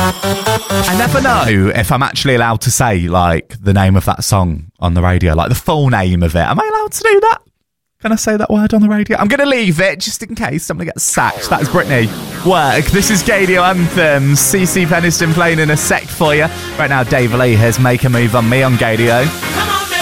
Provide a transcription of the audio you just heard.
I never know if I'm actually allowed to say, like, the name of that song on the radio, like the full name of it. Am I allowed to do that? Can I say that word on the radio? I'm going to leave it just in case I'm going to get sacked. That is Britney. Work. This is Gaydio Anthems. CeCe Peniston playing in a sec for you. Right now, Dave Lee has Make a Move on Me on Gaydio.